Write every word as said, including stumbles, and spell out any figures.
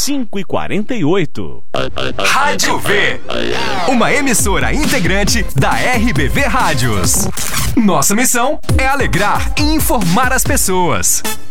cinco e quarenta e oito. Rádio V, uma emissora integrante da R B V Rádios. Nossa missão é alegrar e informar as pessoas.